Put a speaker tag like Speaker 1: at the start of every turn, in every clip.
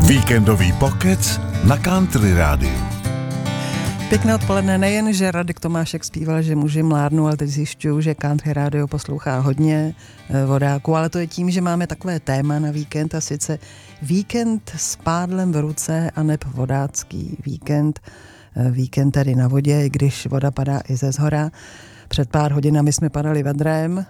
Speaker 1: Víkendový pokec na Country Rádiu.
Speaker 2: Pěkné odpoledne, nejen, že Radek Tomášek zpíval, že muži mládnou, ale teď zjišťuju, že Country Rádio poslouchá hodně vodáků, ale to je tím, že máme takové téma na víkend a sice víkend s pádlem v ruce a neb vodácký víkend. Víkend tedy na vodě, i když voda padá i ze zhora. Před pár hodinami jsme padali vedrem,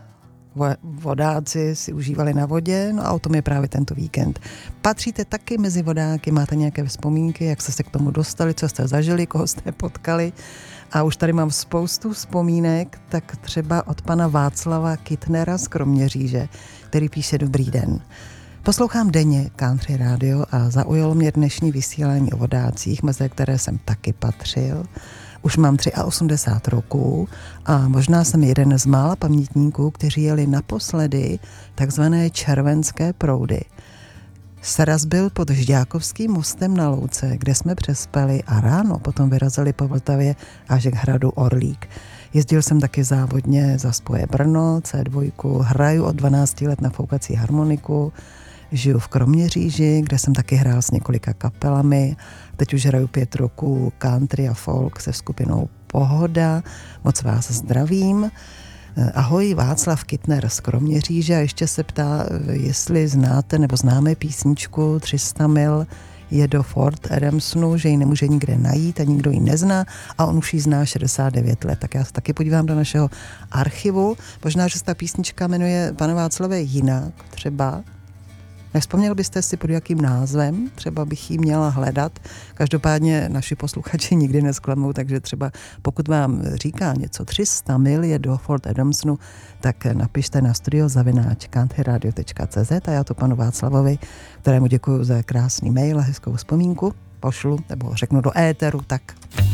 Speaker 2: vodáci si užívali na vodě, no a o tom je právě tento víkend. Patříte taky mezi vodáky, máte nějaké vzpomínky, jak jste se k tomu dostali, co jste zažili, koho jste potkali? A už tady mám spoustu vzpomínek, tak třeba od pana Václava Kytnera z Kroměříže, který píše: Dobrý den. Poslouchám denně Country Radio a zaujalo mě dnešní vysílání o vodácích, mezi které jsem taky patřil. Už mám 83 roků a možná jsem jeden z mála pamětníků, kteří jeli naposledy takzvané červenské proudy. Sraz byl pod Žďákovským mostem na Louce, kde jsme přespali a ráno potom vyrazili po Vltavě až k hradu Orlík. Jezdil jsem taky závodně za Spoje Brno, C2, hraju od 12 let na foukací harmoniku, žiju v Kroměříži, kde jsem taky hrál s několika kapelami. Teď už hraju 5 roků country a folk se skupinou Pohoda. Moc vás zdravím. Ahoj, Václav Kytner z Kroměříže a ještě se ptá, jestli znáte nebo známe písničku 300 mil je do Fort Adamsonu, že ji nemůže nikde najít a nikdo ji nezná a on už ji zná 69 let. Tak já se taky podívám do našeho archivu. Možná, že se ta písnička jmenuje, pane Václave, jinak třeba. Nevzpomněl byste si, pod jakým názvem? Třeba bych ji měla hledat. Každopádně naši posluchači nikdy nesklamou, takže třeba pokud vám říká něco 300 mil je do Fort Adamsonu, tak napište na studio@countryradio.cz a já to panu Václavovi, kterému děkuji za krásný mail a hezkou vzpomínku, pošlu nebo řeknu do éteru, tak